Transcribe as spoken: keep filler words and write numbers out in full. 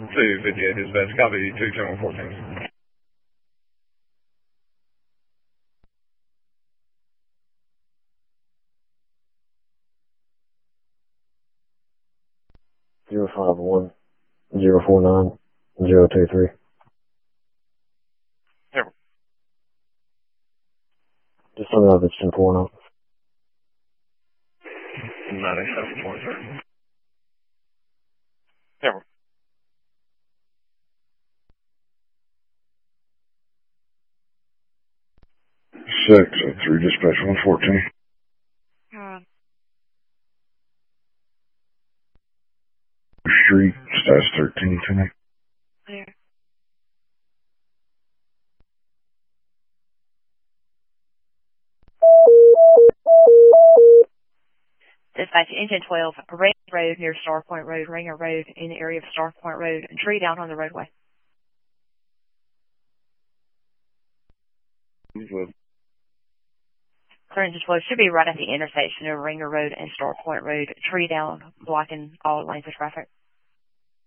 two fifty-eight dispatch, copy two ten one fourteen. Zero five one zero four nine zero two three. Here. Just let me know if it's ten four or not. ninety-seven point three. Here. Six oh three dispatch one fourteen. Uh, Street, status thirteen to me. there. Dispatch engine twelve, Ring Road near Star Point Road, Ringer Road in the area of Star Point Road, and tree down on the roadway. Clear engine twelve should be right at the intersection of Ringer Road and Star Point Road, tree down, blocking all lanes of traffic.